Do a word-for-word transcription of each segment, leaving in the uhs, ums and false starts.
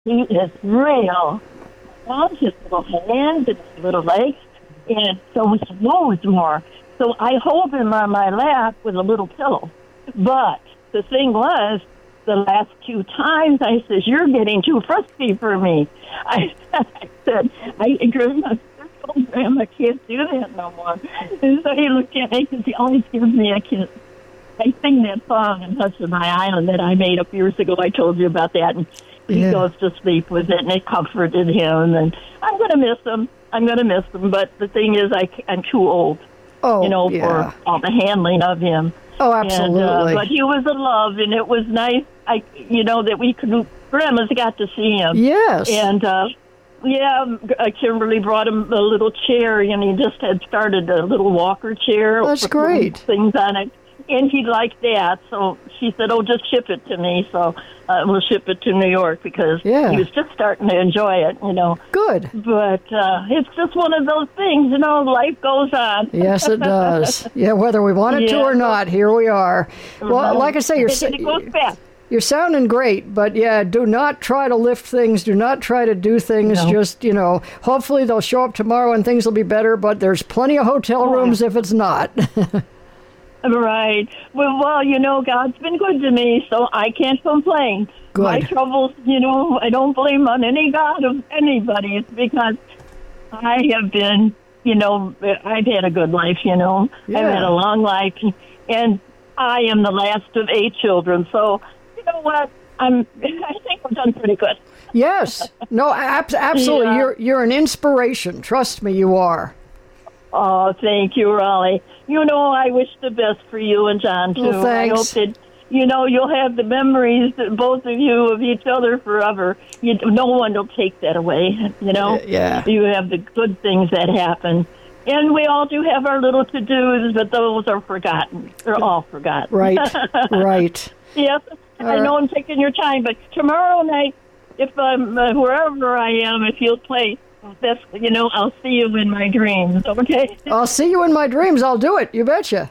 He is real. On his little hands and his little legs, and so he knows more. So I hold him on my lap with a little pillow. But the thing was, the last two times I said, "You're getting too frisky for me." I, I said, "I Grandma, Grandma can't do that no more." And so he looked at me because he always gives me a kiss. I sing that song in Hush of My Island that I made up years ago. I told you about that. And he yeah. goes to sleep with it, and it comforted him. And I'm going to miss him. I'm going to miss him. But the thing is, I, I'm too old, oh, you know, yeah. for all the handling of him. Oh, absolutely. And, uh, but he was a love, and it was nice, I, you know, that we could, Grandma's got to see him. Yes. And, uh, yeah, Kimberly brought him a little chair, and he just had started a little walker chair. That's with great. Things on it. And he liked that, so she said, "Oh, just ship it to me." So uh, we'll ship it to New York because yeah. he was just starting to enjoy it, you know. Good. But uh, it's just one of those things, you know, life goes on. Yes, it does. Yeah, whether we want it yeah. to or not, here we are. Well, like I say, you're, it goes fast. You're sounding great, but yeah, do not try to lift things. Do not try to do things. No. Just, you know, hopefully they'll show up tomorrow and things will be better, but there's plenty of hotel rooms if it's not. Right. Well, well, you know, God's been good to me, so I can't complain. Good. My troubles, you know, I don't blame on any God of anybody. It's because I have been, you know, I've had a good life, you know. Yeah. I've had a long life, and I am the last of eight children. So, you know what? I'm. I think we've done pretty good. Yes. No, ab- absolutely. Yeah. You're you're an inspiration. Trust me, you are. Oh, thank you, Raleigh. You know, I wish the best for you and John, too. Well, thanks. I hope that, you know, you'll have the memories, both of you, of each other forever. You, no one will take that away, you know? Yeah. You have the good things that happen. And we all do have our little to-dos, but those are forgotten. They're all forgotten. Right, right. Yes, All I know right. I'm taking your time, but tomorrow night, if I'm, uh, wherever I am, if you'll play... That's, you know, I'll see you in my dreams, okay? I'll see you in my dreams. I'll do it. You betcha.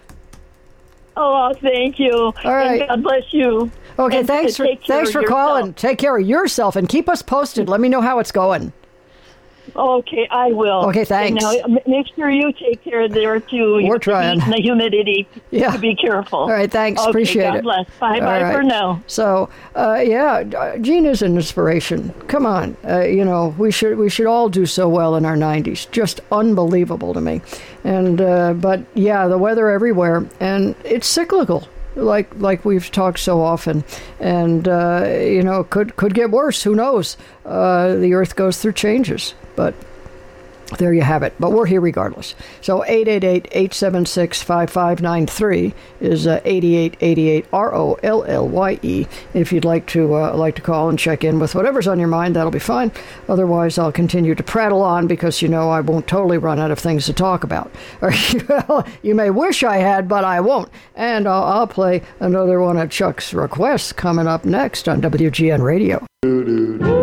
Oh, thank you. All right. And God bless you. Okay, and thanks for thanks for calling. Take care of yourself and keep us posted. Let me know how it's going. Okay, I will. Okay, thanks. And now, make sure you take care of there, too. We're trying. The humidity. Yeah. Be careful. All right, thanks. Okay, Appreciate God it. bless. Bye-bye All for right. now. So, uh, yeah, Gene is an inspiration. Come on. Uh, you know, we should we should all do so well in our nineties. Just unbelievable to me. And uh, but, yeah, the weather everywhere, and it's cyclical. Like like we've talked so often, and uh, you know, could could get worse. Who knows? Uh, the Earth goes through changes, but there you have it. But we're here regardless. So eight eight eight, eight seven six, five five nine three is uh, eighty-eight eighty-eight, R O L L Y E. If you'd like to uh, like to call and check in with whatever's on your mind, that'll be fine. Otherwise, I'll continue to prattle on because, you know, I won't totally run out of things to talk about. Or, well, you may wish I had, but I won't. And I'll, I'll play another one of Chuck's requests coming up next on W G N Radio.